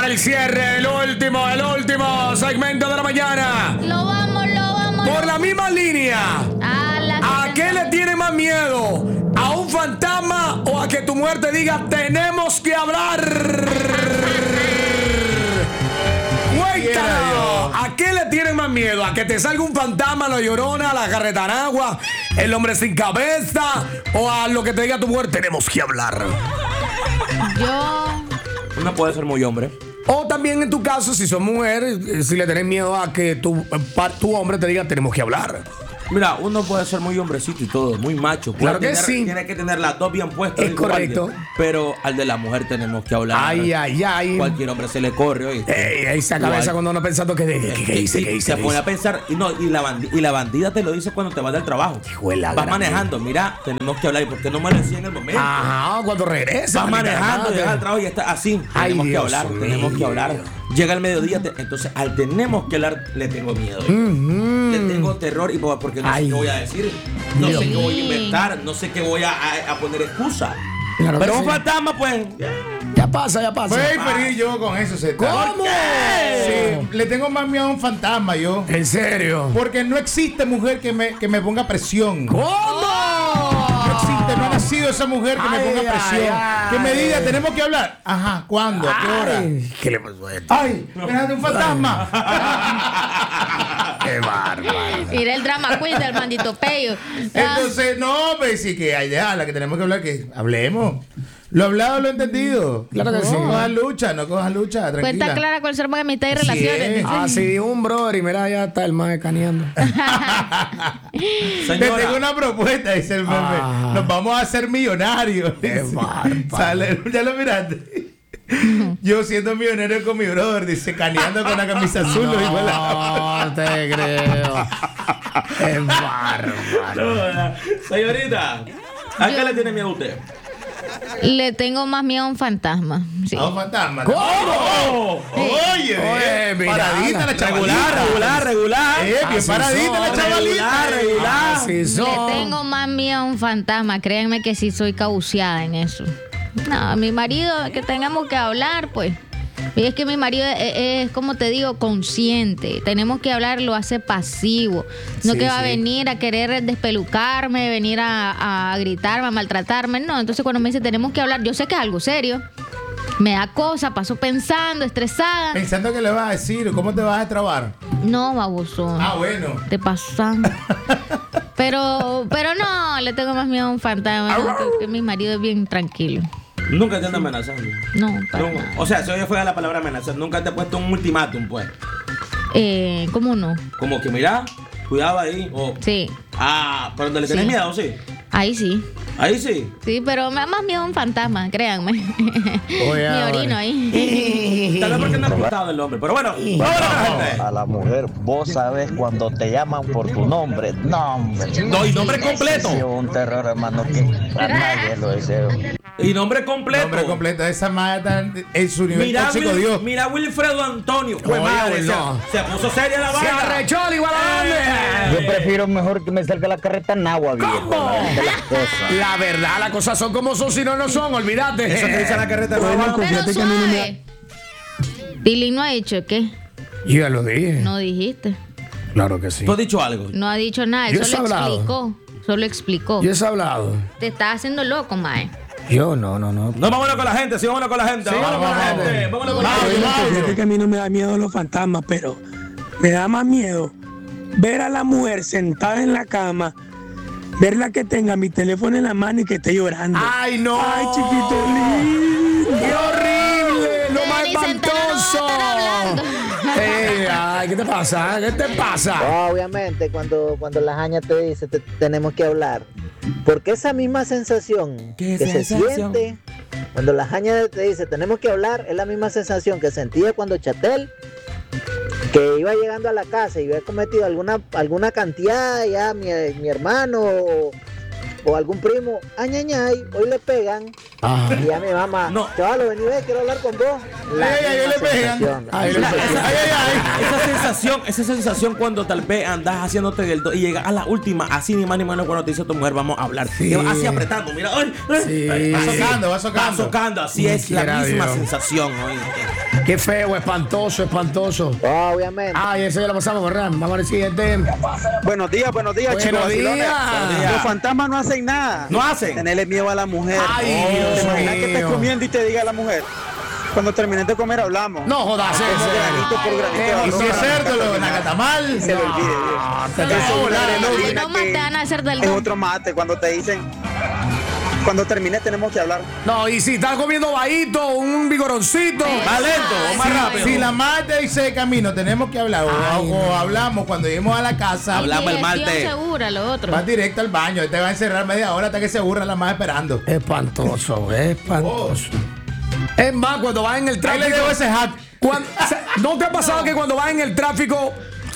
el cierre, el último segmento de la mañana. Lo vamos. Por la misma línea. ¿A qué le tiene más miedo? ¿A un fantasma o a que tu mujer te diga tenemos que hablar? Cuéntanos. ¿A qué le tienen más miedo? ¿A que te salga un fantasma, la Llorona, la Carretanagua, el hombre sin cabeza? ¿O a lo que te diga tu mujer tenemos que hablar? Uno puede ser muy hombre. O también en tu caso, si sos mujer, si le tenés miedo a que tu hombre te diga tenemos que hablar. Mira, uno puede ser muy hombrecito y todo, muy macho. Claro que sí. Tiene que tener las dos bien puestas. Es correcto. Guardia, pero al de la mujer tenemos que hablar. Ay. Cualquier hombre se le corre, oíste. Ahí se cabeza cuando uno pensando que dice. Se pone a pensar, y la bandida te lo dice cuando te vas del trabajo. Vas manejando, mira, tenemos que hablar. ¿Y por qué no me lo decía en el momento? Ajá, cuando regresa. Vas manejando, llegas al trabajo y está así. Tenemos que hablar. Llega el mediodía, entonces al tenemos que hablar le tengo miedo. Le tengo terror porque no sé qué voy a decir, no sé qué voy a inventar, no sé qué voy a poner excusa. Claro. Pero un fantasma, pues. Ya pasa. Voy a diferir yo con eso, Z. ¿Cómo? Sí, le tengo más miedo a un fantasma yo. ¿En serio? Porque no existe mujer que me ponga presión. ¿Cómo? No existe, no ha nacido esa mujer que me ponga presión. Que me diga, tenemos que hablar. Ajá, ¿cuándo? ¿A qué hora? ¿Qué le pasó a esto? ¡Ay! ¡Déjate un fantasma! ¡Qué bárbaro! Mira el drama queen del maldito pello. Entonces, no, pues sí que hay la que tenemos que hablar, que hablemos. Lo hablado, lo entendido. Claro que sí. No cojas lucha, tranquila. Cuenta clara con el sermón de amistad y relaciones. es. Sí, un brother y mira, ya está el más caneando. Te tengo una propuesta, dice el meme. Nos vamos a hacer millonarios. Qué bárbaro. ¿Ya lo miraste? Yo siendo millonario con mi brother, dice, caneando con la camisa azul. No te creo. Qué bárbaro. Señorita, ¿a qué le tiene miedo a usted? Le tengo más miedo a un fantasma. Sí. ¿A un fantasma? ¿Cómo? Oye, mira, paradita la chavalita. Regular. Bien paradita la chavalita. Regular. Así son. Le tengo más miedo a un fantasma. Créanme que sí soy cauciada en eso. No, mi marido, que tengamos que hablar, pues. Y es que mi marido es, como te digo, consciente. Tenemos que hablar, lo hace pasivo. No que va a venir a querer despelucarme, venir a gritarme, a maltratarme. No, entonces cuando me dice tenemos que hablar, yo sé que es algo serio. Me da cosa, paso pensando, estresada. Pensando que le vas a decir, ¿cómo te vas a trabar? No, baboso. Bueno. Te pasan. Pero no, le tengo más miedo a un fantasma. Que mi marido es bien tranquilo. Nunca te anda amenazando. No, para nada. O sea, si hoy fue la palabra amenazar, nunca te he puesto un ultimátum, pues. ¿Cómo no? Como que mira, cuidado ahí. Sí. ¿Pero donde le tenés miedo, sí? Ahí sí. Ahí sí. Sí, pero me da más miedo a un fantasma, créanme. Oye, Mi orino ahí. Tal vez porque no ha gustado el hombre, pero bueno. A la mujer, vos sabes cuando te llaman por tu nombre. Nombre. No, y nombre completo. Es un terror, hermano, que a nadie lo deseo. Y nombre completo. Nombre completo. Esa madre en su nivel tóxico, Dios. Mira Wilfredo Antonio. Oye, Madre, no. se puso seria la Se vaina. arrechó el igual a Yo prefiero mejor que me salga la carreta en agua, viejo. ¿Cómo? De las cosas. La verdad, las cosas son como son, si no son, olvídate. Eso que dice la carreta. Pero suave. Tilly no ha dicho ¿qué? Yo ya lo dije. No dijiste. Claro que sí. ¿Tú has dicho algo? No ha dicho nada. Yo Solo he hablado. explicó. Solo explicó. Yo he hablado. Te estás haciendo loco, mae. Yo no. No, vámonos con la gente, sí, vámonos con la gente. Vámonos con la gente. Vámonos con la gente. Fíjate que a mí no me da miedo los fantasmas, pero me da más miedo ver a la mujer sentada en la cama, verla que tenga mi teléfono en la mano y que esté llorando. ¡Ay, no! ¡Ay, chiquito lindo! ¡Qué horrible! ¡Lo más Ni se enteró, espantoso! no va a estar hablando. Ay, ¿qué te pasa? ¿Qué te pasa? Obviamente, cuando la jaña te dice tenemos que hablar, porque esa misma sensación ¿Qué que sensación? se siente cuando la jaña te dice tenemos que hablar es la misma sensación que sentía cuando Chatel, que iba llegando a la casa y había cometido alguna cantidad, ya mi hermano o algún primo, añañay, hoy le pegan. Y a mi mamá, No. chaval, vení, quiero hablar con vos. Ahí le pegan. Esa sensación cuando tal vez andas haciéndote del y llegas a la última, así ni más ni menos cuando te dice tu mujer, vamos a hablar. Sí. Así apretando, mira, Sí. Va socando. así es la Quiera misma Dios. sensación. Oye. Qué feo, espantoso. Obviamente. Ay, eso ya lo pasamos, ¿verdad? Vamos al siguiente. Buenos días, Buenos chicos. días. vacilones. Los fantasmas no hacen nada. No hacen. Tenerle miedo a la mujer. Ay, ¿Te Dios imaginas que estés mío. comiendo y te diga la mujer? Cuando termines de comer hablamos. No jodas, Como granito por granito. Y si es cerdo, lo nacatamal. Se le olvide. Te va a volar el Los ojo. de no te van a hacer del Es no. otro mate cuando te dicen. Cuando termines tenemos que hablar. No, y si estás comiendo vajito, un vigoroncito. Más lento o más rápido. Si la madre dice de camino, tenemos que hablar. O hablamos cuando lleguemos a la casa. Hablamos el Digestión martes. segura, lo otro. Vas directo al baño. Te va a encerrar media hora hasta que se aburra la madre esperando. Espantoso. Es más, cuando vas en el Ahí tráfico. le dejo ese hack. ¿No te ha pasado que cuando vas en el tráfico,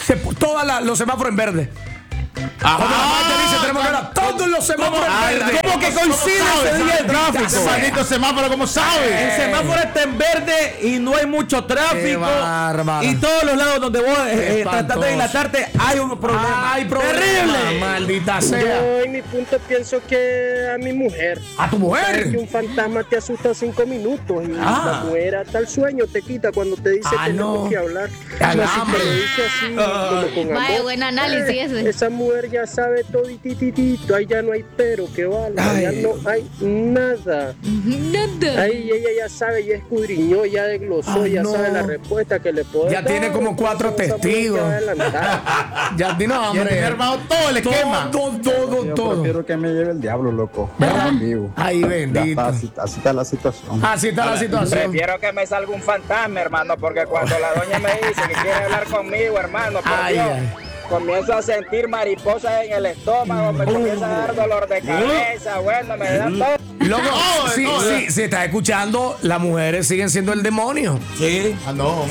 los semáforos en verde? Cuando la madre te dice, tenemos que hablar, todos los semáforos en verde. ¿Cómo que coincide ese día el tráfico? Ese maldito semáforo, ¿cómo sabe? El semáforo está en verde y no hay mucho Qué tráfico. bárbaro. Y todos los lados donde vos Espantoso. tratás de dilatarte hay un problema. Ay, problema. ¡Terrible! Maldita sea. Yo en mi punto pienso que a mi mujer. ¿A tu Que mujer? un fantasma te asusta 5 minutos y Ah. la mujer hasta el sueño te quita cuando te dice tenemos no. que hablar. Alambre. Te lo dice así como con Vaya, amor. buen análisis ese. Esa mujer ya sabe todo y tititito, ahí ya no hay pero que valga, ya no hay nada. Nada. Ahí ella ya sabe, ya escudriñó, ya desglosó, ya no. sabe la respuesta que le puedo Ya dar. tiene como 4 Entonces, esa mujer testigos. ya adelantada. Ya tiene Y hambre. tiene armado todo el esquema. Prefiero que me lleve el diablo, loco. ¿Verdad? En vivo. Ay, Ya bendito. está, así está la situación. Así está la situación. Prefiero que me salga un fantasma, hermano, porque cuando la doña me dice que quiere hablar conmigo, hermano, por Ay, Dios, ay. comienzo a sentir mariposas en el estómago, me comienza a dar dolor de cabeza, bueno, me da todo. Loco, sí, se está escuchando, las mujeres siguen siendo el demonio. Sí. Ah, no.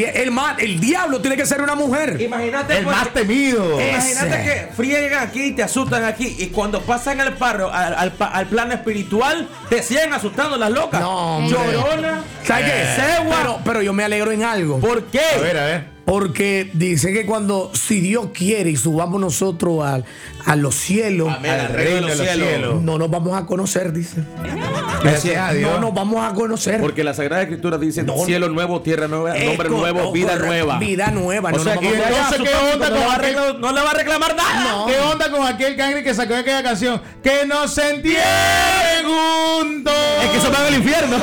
El diablo tiene que ser una mujer. Imagínate El pues, más temido. Imagínate que friegan aquí y te asustan aquí. Y cuando pasan al parro, al plano espiritual, te siguen asustando las locas. No, hombre. Llorona. ¿Sabes qué? Segua. Pero yo me alegro en algo. ¿Por qué? A ver. Porque dice que cuando, si Dios quiere y subamos nosotros a los cielos, Amén, al reino de los cielos. no nos vamos a conocer, dice. Gracias a Dios. No nos vamos a conocer. Porque la Sagrada Escritura dice cielo nuevo, tierra nueva, nombre nuevo, vida correcto, nueva. Vida nueva. O no sea, nos que vamos a entonces, ¿qué onda con aquel- no le va a reclamar nada. No. ¿Qué onda con aquel cangre que sacó aquella canción? Que no se entiende juntos. Es que eso va al infierno.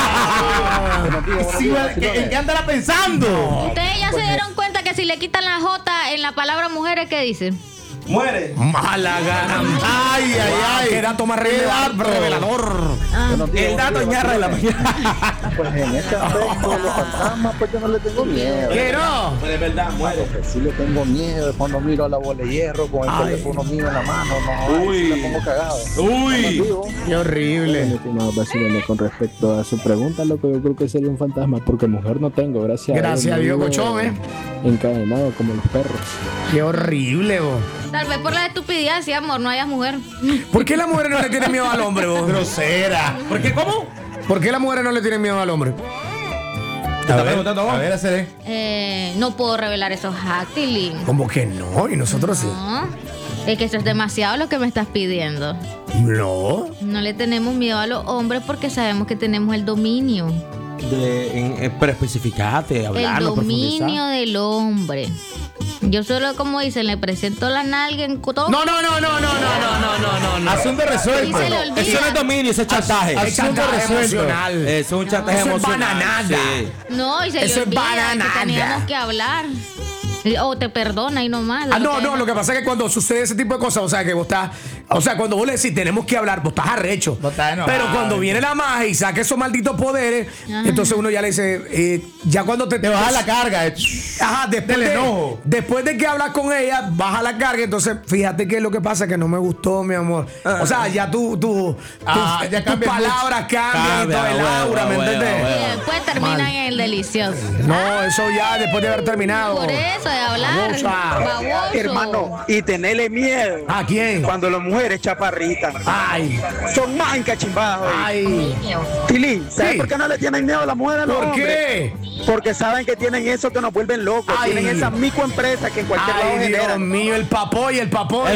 Sí, ¿en qué andará pensando? Ustedes ya se dieron cuenta que si le quitan la J en la palabra mujeres, ¿qué dicen? Muere. Mala gana. Ay. Qué dato más revelador. El dato ñarra de la mañana. Pues en este aspecto, los fantasmas, pues yo no le tengo miedo. ¿Qué no? De verdad, muere. Lo que sí le tengo miedo es cuando miro a la bola de hierro con el teléfono mío en la mano. No, Uy. ahí sí me pongo cagado. Uy. Qué horrible. Estimado vacilón, con respecto a su pregunta, lo que yo creo que sería un fantasma, porque mujer no tengo, gracias Gracias a Dios, vivo cochón, encadenado como los perros. Qué horrible, vos. Tal vez por la estupidez, sí, amor, no hayas mujer. ¿Por qué la mujer no le tiene miedo al hombre, vos? Grosera. ¿Por qué? ¿Cómo? ¿Por qué la mujer no le tiene miedo al hombre? ¿Te está preguntando vos? A ver, hacer. No puedo revelar esos hacks, Tilín. ¿Cómo que no? Y nosotros sí. No. Es que eso es demasiado lo que me estás pidiendo. No. No le tenemos miedo a los hombres porque sabemos que tenemos el dominio. Pero especificate, El hablando, dominio profundizar. del hombre. Yo solo, como dicen, le presento la nalga en todo. No. Asunto resuelto. Y se le olvida. Eso no es dominio, eso es chantaje. Es chantaje emocional. Eso es un chantaje Eso es emocional. bananada. Sí. No, y se Eso le es olvida bananada. que teníamos que hablar. O te perdona y no más. Lo que pasa es que cuando sucede ese tipo de cosas, o sea, que vos estás, o sea, cuando vos le decís tenemos que hablar, vos estás arrecho. Vos estás enojado. Pero cuando viene la magia y saca esos malditos poderes, Ajá. entonces uno ya le dice, ya cuando te Te baja la carga. Ajá, después del de, enojo. después de que hablas con ella, baja la carga. Entonces, fíjate que es lo que pasa, que no me gustó, mi amor. O sea, ya ya tus cambia el palabras cambian y todo el Cambia, aura, ¿me huevo, entiendes? huevo. Y después terminan Mal. en el delicioso. No, eso ya después de haber terminado. Por eso, de hablar. Baboso. Hermano, y tenerle miedo. ¿A quién? Cuando las mujeres chaparritas. Ay. Son más encachimbadas. Ay. Tilín, ¿sabes por qué no le tienen miedo a las mujeres a los ¿Por hombres? qué? Porque saben que tienen eso que nos vuelven locos. Ay. Tienen esas microempresas que en cualquier lado Ay, Dios generan. mío, el papoy. El papoy.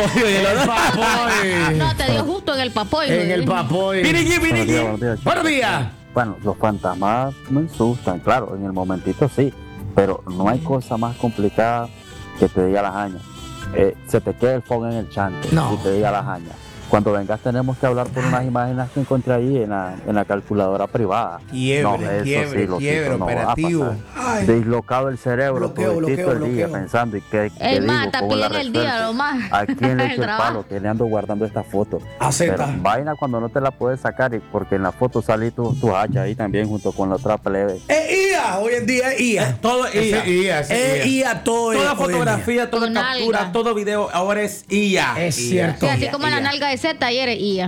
No, te dio justo en el papoy. En el papoy. Buenos días. Bueno, los fantasmas me asustan, claro, en el momentito sí, pero no hay cosa más complicada que te diga la jaña. Se te queda el phone en el chante y te diga la jaña. Cuando vengas tenemos que hablar por unas imágenes que encontré ahí en la calculadora privada. Quiebre, operativo. Dislocado el cerebro, bloqueo, el día pensando y qué más, digo, está cómo la pidiendo el día, resuelvo. lo más. ¿A quién le El echo el trabajo. palo? Que le ando guardando esta foto. Acepta. Pero vaina cuando no te la puedes sacar porque en la foto salí tu hacha ahí también junto con la otra plebe. IA, hoy en día es IA. Todo es IA. Es IA todo. Toda hoy en fotografía, toda Con captura, nalga. todo video ahora es IA. Es cierto. Sí, así como la nalga de Z ayer es IA.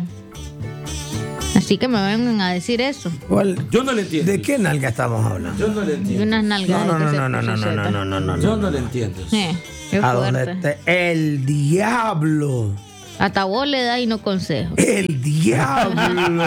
Así que me vengan a decir eso. Yo no le entiendo. ¿De qué nalga estamos hablando? Yo no le Y entiendo. unas nalgas. No. Yo no le entiendo. Qué ¿A dónde fuerte. está? El diablo. Hasta vos le das y no consejo. El diablo.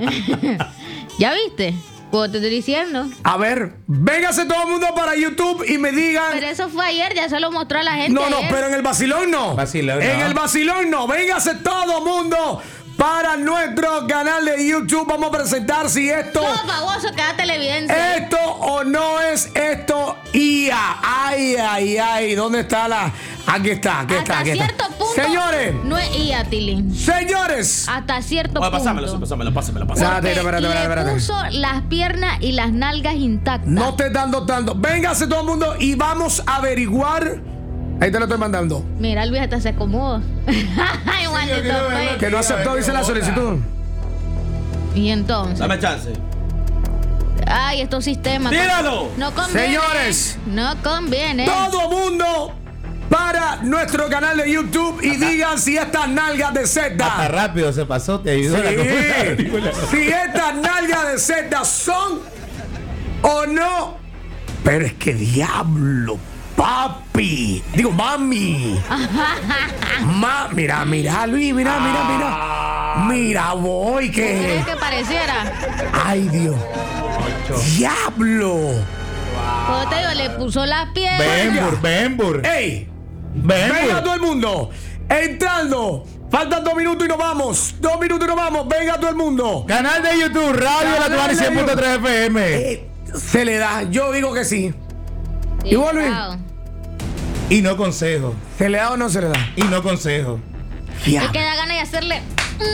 ¿Ya viste? Pues te estoy diciendo. A ver, véngase todo el mundo para YouTube y me digan. Pero eso fue ayer, ya se lo mostró a la gente. No, ayer. pero en el vacilón no. En el vacilón no. Véngase todo el mundo para nuestro canal de YouTube. Vamos a presentar si esto. No, baboso, que da televidencia. Esto o no es esto IA. Ay. ¿Dónde está la? Aquí está. Hasta cierto punto. Señores. No es IA, Tilín. Señores. Hasta cierto Oye, punto. pásamelo. Porque le puso las piernas y las nalgas intactas. No te dando tanto. Véngase todo el mundo y vamos a averiguar. Ahí te lo estoy mandando. Mira, Luis hasta se acomoda. Ay, maldito feo. Que no aceptó, dice la solicitud. Y entonces. Dame chance. Ay, estos sistemas. ¡Tíralo! No conviene. Señores. No conviene. Todo mundo para nuestro canal de YouTube y digan si estas nalgas de Z. Hasta rápido se pasó, te ayudó la película. Si estas nalgas de Z son o no. Pero es que diablo, papi. Digo, mami. Mira, Luis, mira. Mira, voy ¿Qué que. querías que pareciera? Ay, Dios. Diablo. Como te digo, le puso las piernas. Bembur. ¡Ey! Venga todo el mundo. Entrando. Faltan 2 minutos y nos vamos. 2 minutos y nos vamos. Venga todo el mundo. Canal de YouTube, Radio La Tuani 100.3 FM. Se le da. Yo digo que sí. ¿Y vos, Luis? Y no consejo. ¿Se le da o no se le da? Y no consejo. Es que da ganas de hacerle.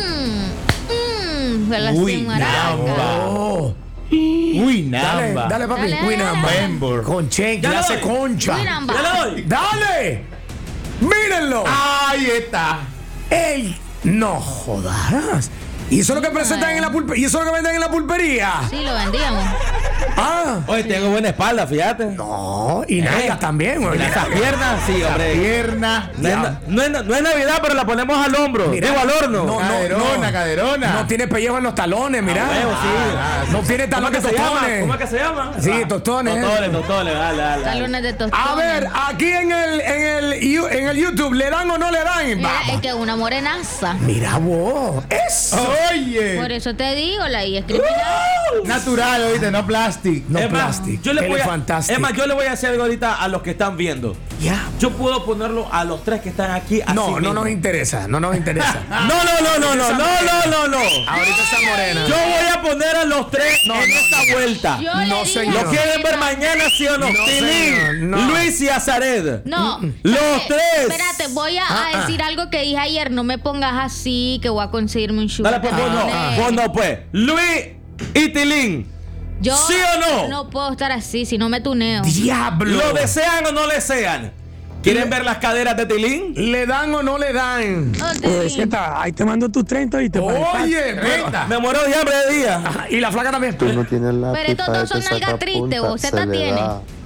Uy, namba. Uy, namba. Dale, papi. Dale, Uy, namba. Bembur. Con Chen, que le hace concha. Uy, namba. ¡Dale! ¡Mírenlo! Ahí está. ¡Ey! No jodas. ¿Y eso es lo que presentan en la pulpería? ¿Y eso es lo que venden en la pulpería? Sí, lo vendíamos. Ah. Oye, tengo buena espalda, fíjate. No, y nalgas también, güey. Y esas piernas, sí, hombre. Pierna. No es Navidad, pero la ponemos al hombro. Mira. Digo, al horno. Caderona. No tiene pellejo en los talones, mira. No tiene talones de tostones. ¿Cómo es que se llama? Sí, tostones. Tostones, dale. Talones de tostón. A ver, aquí en el YouTube, ¿le dan o no le dan? Mira, Vamos. es que una morenaza. Mira vos. Eso. Oye. Por eso te digo, la I es criminal. Natural, oíste, no plastic. No Es más, plastic. yo le voy fantástico. yo le voy a hacer algo ahorita a los que están viendo. Ya. Yo puedo ponerlo a los 3 que están aquí así No mismo. nos interesa. No nos interesa. No. Ahorita esa morena. Yo voy a poner a los 3 en esta vuelta. Yo le No, dije señor. ¿Lo quieren ver mañana, sí o no? No, señor, Tilín, no. Luis y Azared. No. Los Espérate, 3. Espérate, voy a decir algo que dije ayer. No me pongas así, que voy a conseguirme un sugar. Dale, pues, vos no, pues. Luis y Tilín. Yo ¿Sí o no? No puedo estar así, si no me tuneo. Diablo. ¿Lo desean o no le desean? ¿Quieren ver las caderas de Tilín? ¿Le dan o no le dan? Ahí te mando tus 30 y te Oye, me muero de hambre de día. Ajá, y la flaca también. Tú no tienes la Pero estos dos son nalgas tristes, vos. Z tiene.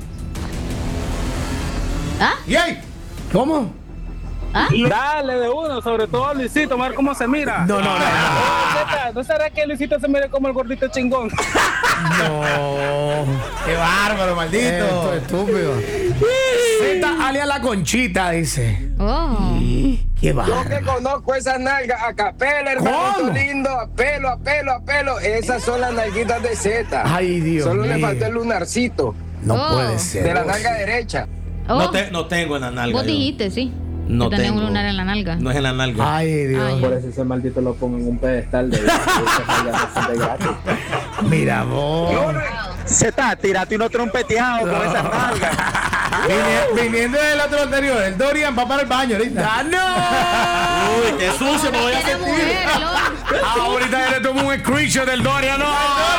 ¿Ah? ¿Y ¿Cómo? ¿Ah? Dale de uno, sobre todo Luisito, a ver cómo se mira. No. ¿No será que Luisito se mire como el gordito chingón? No. Qué bárbaro, maldito. Estúpido. Z alias la Conchita, dice. Oh. Qué va. Yo que conozco esas nalgas a capela, hermanito lindo, a pelo. Esas son las nalguitas de Z. Ay, Dios Solo mío. le faltó el lunarcito. No puede ser. De la nalga derecha. Oh. No tengo en la nalga. Vos dijiste, sí. No que tenés tengo. un lunar en la nalga. No es en la nalga. Ay, Dios. Por eso ese maldito lo pongo en un pedestal de gratis. Mira vos. Z, tírate uno trompeteado con esas nalgas. Viniendo del otro anterior, el Dorian va para el baño ahorita. ¡Ah, no! Uy, qué sucio me voy a Tiene sentir. mujer, el hombre. Ahorita ya le tomo un screenshot del Dorian. ¡No!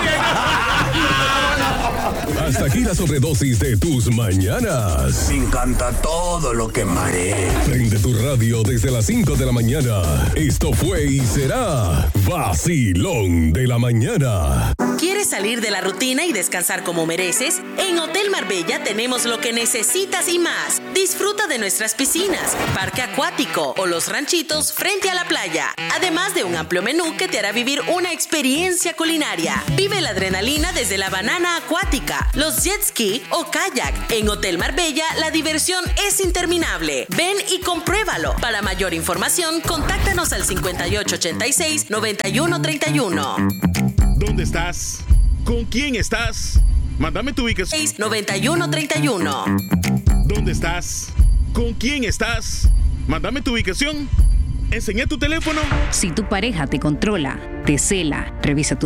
Hasta aquí la sobredosis de tus mañanas. Me encanta todo lo que marea. Prende tu radio desde las 5 de la mañana. Esto fue y será Vacilón de la Mañana. ¿Quieres salir de la rutina y descansar como mereces? En Hotel Marbella tenemos lo que necesitas y más. Disfruta de nuestras piscinas, parque acuático o los ranchitos frente a la playa. Además de un amplio menú que te hará vivir una experiencia culinaria. Vive la adrenalina desde la banana acuática, los jet ski o kayak. En Hotel Marbella la diversión es interminable. Ven y compruébalo. Para mayor información, contáctanos al 5886-9131. ¿Dónde estás? ¿Con quién estás? Mándame tu ubicación. 9131. ¿Dónde estás? ¿Con quién estás? Mándame tu ubicación. Enseña tu teléfono. Si tu pareja te controla, te cela, revisa tu